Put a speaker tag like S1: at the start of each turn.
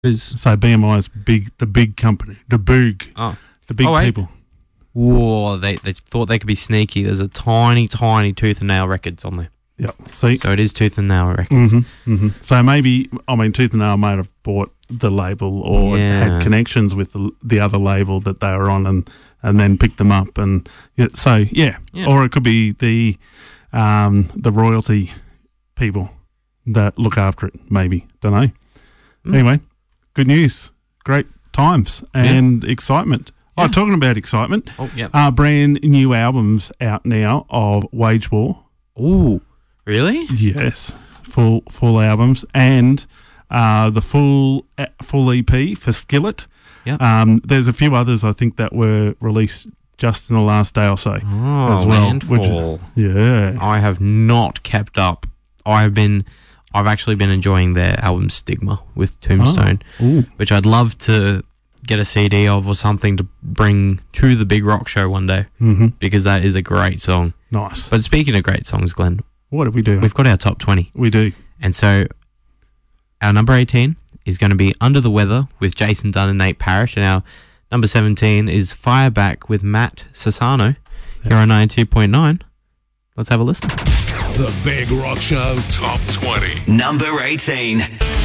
S1: So BMI is big, the big company, the big people.
S2: Whoa, they thought they could be sneaky. There's a tiny Tooth and Nail Records on there.
S1: Yep. See?
S2: So it is Tooth and Nail Records.
S1: So maybe, Tooth and Nail might have bought the label or had connections with the other label that they were on and then picked them up. And or it could be the royalty people that look after it, maybe. Don't know. Anyway, good news. Great times and excitement. Yeah. Talking about excitement. Brand new albums out now of Wage War.
S2: Ooh, really?
S1: Yes, full albums and the full EP for Skillet.
S2: Yep.
S1: There's a few others I think that were released just in the last day or so as well.
S2: Landfall.
S1: I
S2: have not kept up. I've actually been enjoying their album Stigma with Tombstone, which I'd love to get a CD of or something to bring to the Big Rock Show one day, because that is a great song.
S1: Nice.
S2: But speaking of great songs, Glenn,
S1: what have we do?
S2: We've got our top 20.
S1: We do.
S2: And so our number 18 is going to be Under the Weather with Jason Dunn and Nate Parrish, and our number 17 is Fireback with Matt Sassano here on 92.9. Let's have a listen.
S3: The Big Rock Show Top 20.
S4: Number 18.